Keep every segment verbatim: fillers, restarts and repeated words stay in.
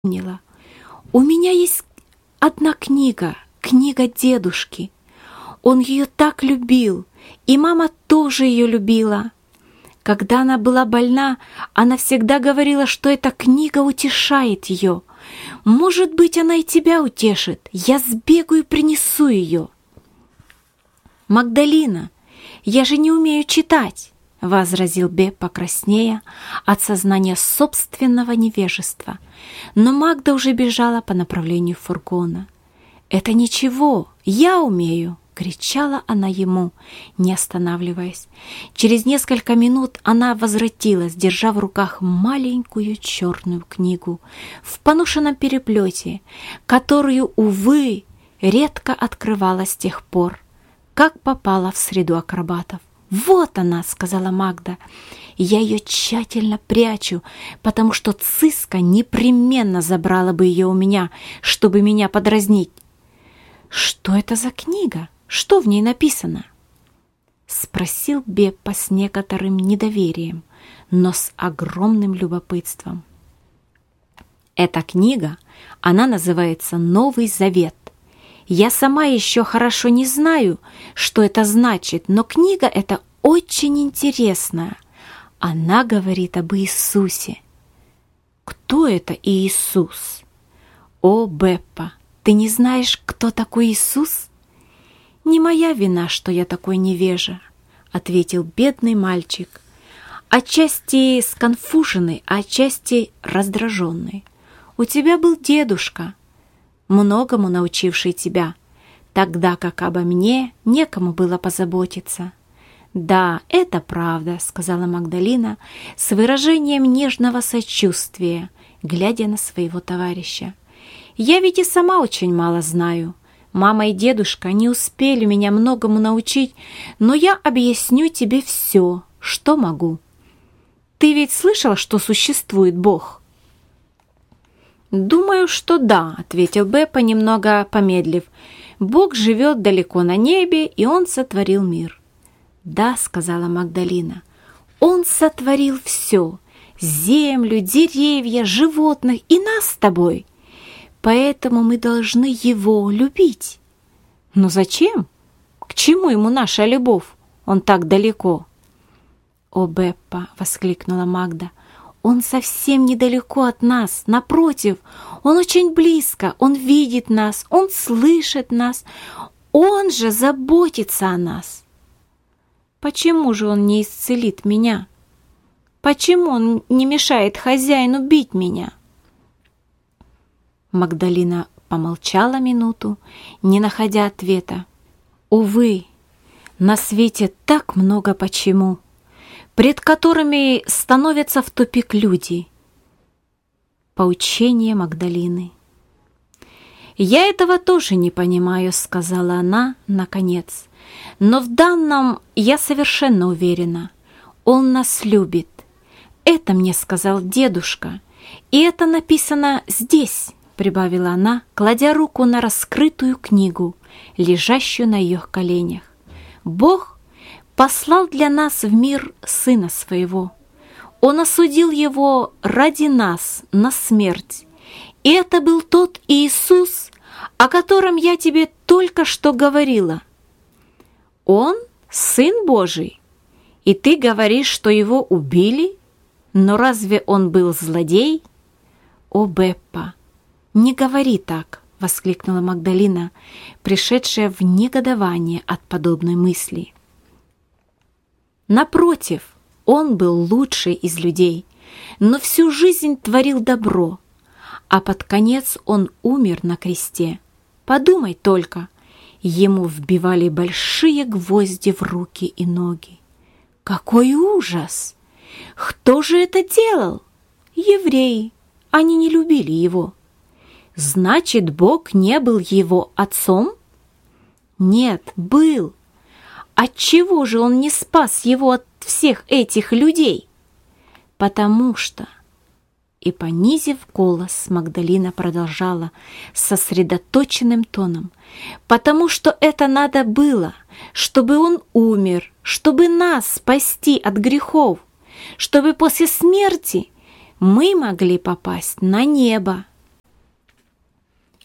вспомнила. У меня есть одна книга, книга дедушки. Он ее так любил, и мама тоже ее любила. Когда она была больна, она всегда говорила, что эта книга утешает ее. Может быть, она и тебя утешит. Я сбегаю и принесу ее. Магдалина, я же не умею читать, возразил Беппа, краснея от сознания собственного невежества. Но Магда уже бежала по направлению фургона. «Это ничего, я умею!» — кричала она ему, не останавливаясь. Через несколько минут она возвратилась, держа в руках маленькую черную книгу в поношенном переплете, которую, увы, редко открывала с тех пор, как попала в среду акробатов. «Вот она!» — сказала Магда. «Я ее тщательно прячу, потому что Циска непременно забрала бы ее у меня, чтобы меня подразнить». «Что это за книга? Что в ней написано?» — спросил Беппа с некоторым недоверием, но с огромным любопытством. «Эта книга, она называется «Новый Завет». Я сама еще хорошо не знаю, что это значит, но книга эта очень интересная. Она говорит об Иисусе». «Кто это Иисус?» «О, Беппа, ты не знаешь, кто такой Иисус?» «Не моя вина, что я такой невежа», — ответил бедный мальчик, отчасти сконфуженный, а отчасти раздраженный. «У тебя был дедушка, многому научивший тебя, тогда как обо мне некому было позаботиться». «Да, это правда», — сказала Магдалина с выражением нежного сочувствия, глядя на своего товарища. «Я ведь и сама очень мало знаю. Мама и дедушка не успели меня многому научить, но я объясню тебе все, что могу. Ты ведь слышал, что существует Бог?» «Думаю, что да», — ответил Беппа, немного помедлив. «Бог живет далеко на небе, и Он сотворил мир». «Да», — сказала Магдалина, — «Он сотворил все — землю, деревья, животных и нас с тобой. Поэтому мы должны Его любить». «Но зачем? К чему Ему наша любовь? Он так далеко». «О, Беппа!» — воскликнула Магда. «Он совсем недалеко от нас, напротив, Он очень близко, Он видит нас, Он слышит нас, Он же заботится о нас». «Почему же Он не исцелит меня? Почему Он не мешает хозяину бить меня?» Магдалина помолчала минуту, не находя ответа. «Увы, на свете так много почему, пред которыми становятся в тупик люди». Поучение Магдалины. «Я этого тоже не понимаю», — сказала она, наконец. «Но в данном я совершенно уверена. Он нас любит. Это мне сказал дедушка, и это написано здесь», — прибавила она, кладя руку на раскрытую книгу, лежащую на ее коленях. «Бог послал для нас в мир Сына Своего. Он осудил Его ради нас на смерть. И это был тот Иисус, о котором я тебе только что говорила. Он Сын Божий, и ты говоришь, что Его убили? Но разве Он был злодей?» «О, Беппа, не говори так!» — воскликнула Магдалина, пришедшая в негодование от подобной мысли. «Напротив, Он был лучший из людей, но всю жизнь творил добро, а под конец Он умер на кресте. Подумай только, Ему вбивали большие гвозди в руки и ноги. Какой ужас! Кто же это делал? Евреи. Они не любили Его. Значит, Бог не был Его отцом? Нет, был. Отчего же Он не спас Его от всех этих людей? Потому что... И, понизив голос, Магдалина продолжала сосредоточенным тоном. «Потому что это надо было, чтобы Он умер, чтобы нас спасти от грехов, чтобы после смерти мы могли попасть на небо».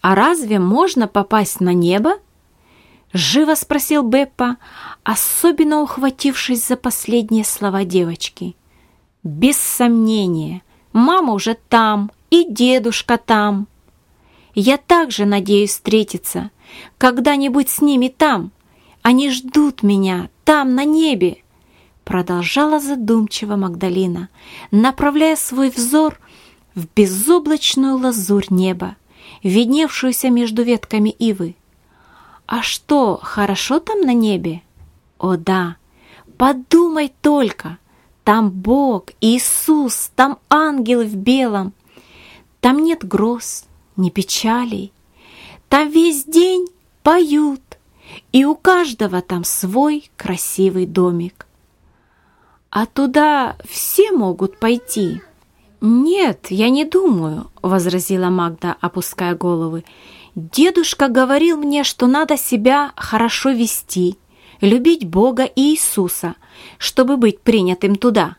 «А разве можно попасть на небо?» — живо спросил Беппа, особенно ухватившись за последние слова девочки. «Без сомнения, мама уже там, и дедушка там. Я также надеюсь встретиться когда-нибудь с ними там. Они ждут меня там, на небе», — продолжала задумчиво Магдалина, направляя свой взор в безоблачную лазурь неба, видневшуюся между ветками ивы. «А что, хорошо там на небе?» «О да! Подумай только! Там Бог, Иисус, там ангелы в белом. Там нет гроз, ни печалей. Там весь день поют, и у каждого там свой красивый домик». «А туда все могут пойти?» «Нет, я не думаю», — возразила Магда, опуская головы. «Дедушка говорил мне, что надо себя хорошо вести, любить Бога и Иисуса, чтобы быть принятым туда».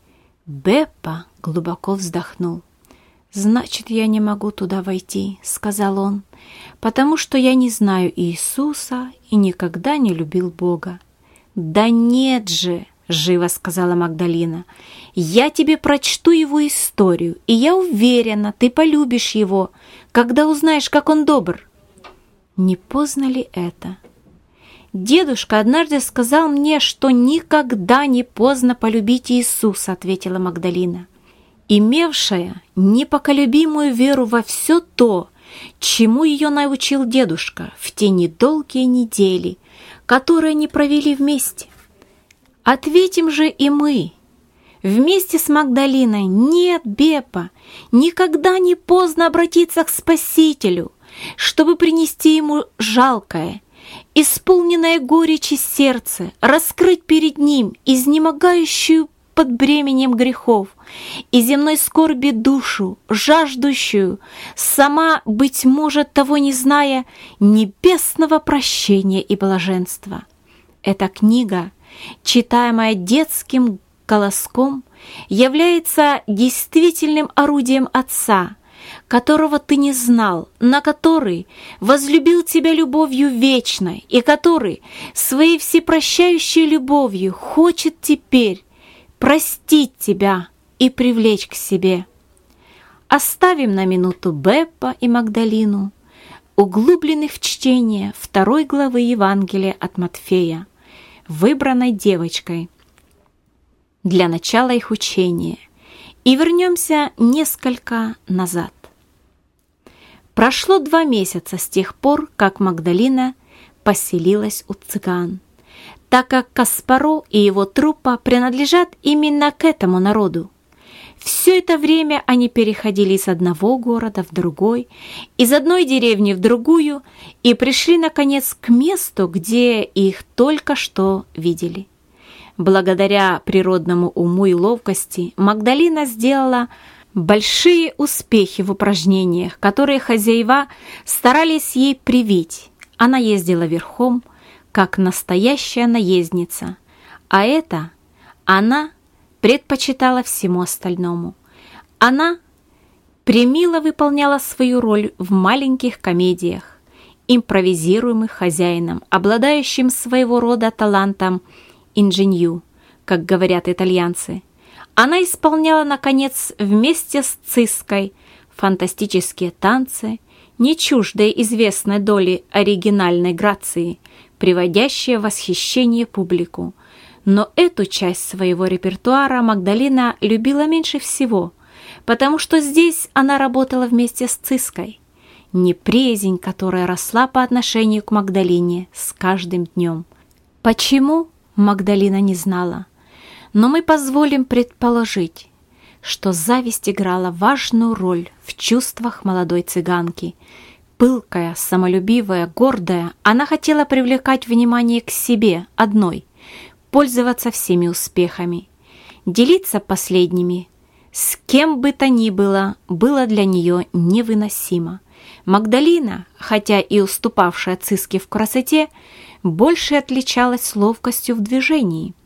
Беппа глубоко вздохнул. «Значит, я не могу туда войти», — сказал он, «потому что я не знаю Иисуса и никогда не любил Бога». «Да нет же!» — живо сказала Магдалина. «Я тебе прочту его историю, и я уверена, ты полюбишь его, когда узнаешь, как он добр». Не поздно ли это? «Дедушка однажды сказал мне, что никогда не поздно полюбить Иисуса», — ответила Магдалина, имевшая непоколебимую веру во все то, чему ее научил дедушка в те недолгие недели, которые они провели вместе. Ответим же и мы вместе с Магдалиной: нет, Беппа, никогда не поздно обратиться к Спасителю, чтобы принести ему жалкое, исполненное горечи сердце, раскрыть перед ним изнемогающую под бременем грехов и земной скорби душу, жаждущую, сама, быть может, того не зная, небесного прощения и блаженства. Эта книга, читаемая детским голоском, является действительным орудием Отца, которого ты не знал, на который возлюбил тебя любовью вечной и который своей всепрощающей любовью хочет теперь простить тебя и привлечь к себе. Оставим на минуту Беппа и Магдалину, углубленных в чтение второй главы Евангелия от Матфея, выбранной девочкой для начала их учения, и вернемся несколько назад. Прошло два месяца с тех пор, как Магдалина поселилась у цыган, так как Каспаро и его труппа принадлежат именно к этому народу. Все это время они переходили из одного города в другой, из одной деревни в другую, и пришли, наконец, к месту, где их только что видели. Благодаря природному уму и ловкости Магдалина сделала большие успехи в упражнениях, которые хозяева старались ей привить. Она ездила верхом, как настоящая наездница, а это она предпочитала всему остальному. Она премило выполняла свою роль в маленьких комедиях, импровизируемых хозяином, обладающим своего рода талантом инженью, как говорят итальянцы. Она исполняла, наконец, вместе с Циской фантастические танцы, не чуждые известной доли оригинальной грации, приводящие в восхищение публику. Но эту часть своего репертуара Магдалина любила меньше всего, потому что здесь она работала вместе с Циской, неприязнь, которая росла по отношению к Магдалине с каждым днем. Почему, Магдалина не знала, но мы позволим предположить, что зависть играла важную роль в чувствах молодой цыганки. Пылкая, самолюбивая, гордая, она хотела привлекать внимание к себе одной, пользоваться всеми успехами, делиться последними. С кем бы то ни было, было для нее невыносимо. Магдалина, хотя и уступавшая Циске в красоте, больше отличалась ловкостью в движении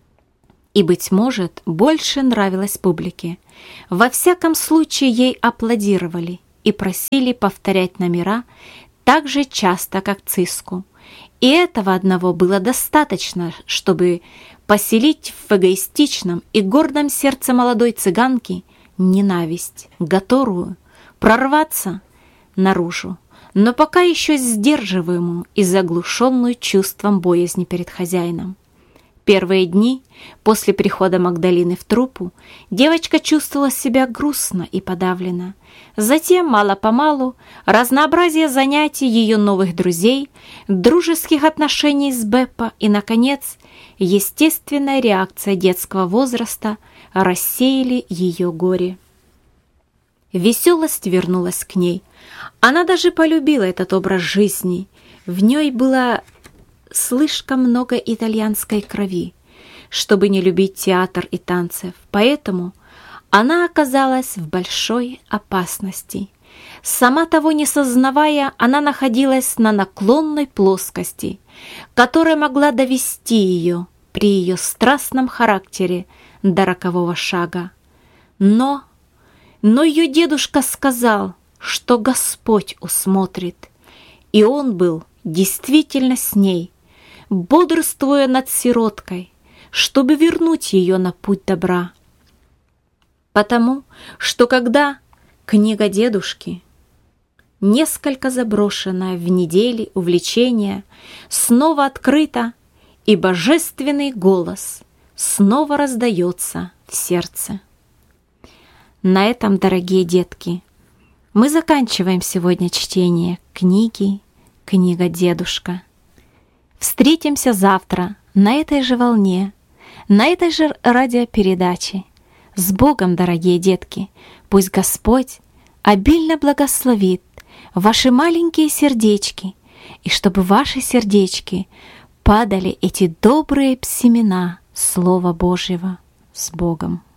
и, быть может, больше нравилась публике. Во всяком случае, ей аплодировали, и просили повторять номера так же часто, как циску. И этого одного было достаточно, чтобы поселить в эгоистичном и гордом сердце молодой цыганки ненависть, которую прорваться наружу, но пока еще сдерживаемую и заглушенную чувством боязни перед хозяином. Первые дни после прихода Магдалины в труппу девочка чувствовала себя грустно и подавленно. Затем, мало-помалу, разнообразие занятий ее новых друзей, дружеских отношений с Беппо и, наконец, естественная реакция детского возраста рассеяли ее горе. Веселость вернулась к ней. Она даже полюбила этот образ жизни. В ней было слишком много итальянской крови, чтобы не любить театр и танцев, поэтому она оказалась в большой опасности. Сама того не сознавая, она находилась на наклонной плоскости, которая могла довести ее при ее страстном характере до рокового шага. Но, но ее дедушка сказал, что Господь усмотрит, и он был действительно с ней, бодрствуя над сироткой, чтобы вернуть ее на путь добра. Потому что когда книга дедушки, несколько заброшенная в недели увлечения, снова открыта, и божественный голос снова раздается в сердце. На этом, дорогие детки, мы заканчиваем сегодня чтение книги «Книга дедушка». Встретимся завтра на этой же волне, на этой же радиопередаче. С Богом, дорогие детки! Пусть Господь обильно благословит ваши маленькие сердечки, и чтобы в ваши сердечки падали эти добрые семена Слова Божьего. С Богом!